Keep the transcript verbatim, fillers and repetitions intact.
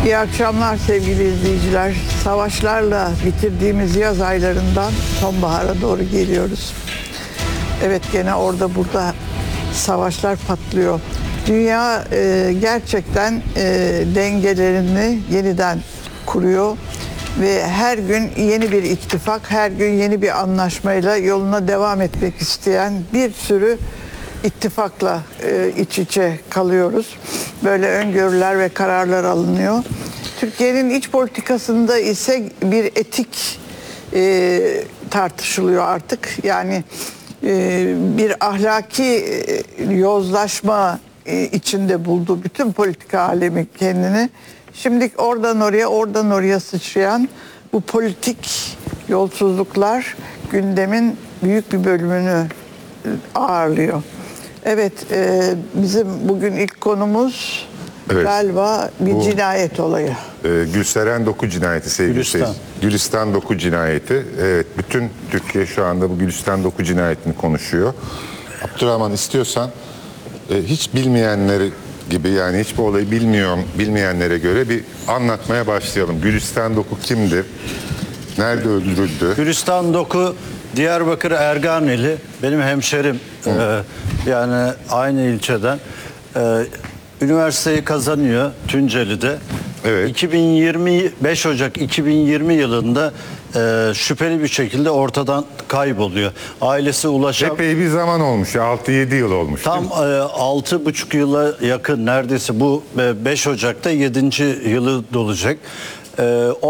İyi akşamlar sevgili izleyiciler. Savaşlarla bitirdiğimiz yaz aylarından sonbahara doğru geliyoruz. Evet, gene orada burada savaşlar patlıyor. Dünya e, gerçekten e, dengelerini yeniden kuruyor ve her gün yeni bir ittifak, her gün yeni bir anlaşmayla yoluna devam etmek isteyen bir sürü ittifakla e, iç içe kalıyoruz. Böyle öngörüler ve kararlar alınıyor. Türkiye'nin iç politikasında ise bir etik e, tartışılıyor artık. Yani e, bir ahlaki e, yozlaşma e, içinde buldu bütün politika alemi kendini. Şimdi oradan oraya, oradan oraya sıçrayan bu politik yolsuzluklar gündemin büyük bir bölümünü e, ağırlıyor. Evet, e, bizim bugün ilk konumuz Evet. galiba bir Bu, cinayet olayı. E, Gülseren Doku cinayeti sevgili Gülistan. seyirciler. Gülistan Doku cinayeti. Evet, bütün Türkiye şu anda bu Gülistan Doku cinayetini konuşuyor. Abdurrahman, istiyorsan e, hiç bilmeyenleri gibi, yani hiçbir olayı bilmiyorum, bilmeyenlere göre bir anlatmaya başlayalım. Gülistan Doku kimdir? Nerede öldürüldü? Gülistan Doku Diyarbakır Erganeli, benim hemşerim. Ee, yani aynı ilçeden. Ee, üniversiteyi kazanıyor Tunceli'de. Evet. iki bin yirmi beş Ocak iki bin yirmi yılında e, şüpheli bir şekilde ortadan kayboluyor. Ailesi ulaşam... Epey bir zaman olmuş, altı yedi yıl olmuş. Tam e, altı buçuk yıla yakın, neredeyse bu e, beş Ocak'ta yedinci yılı dolacak. E,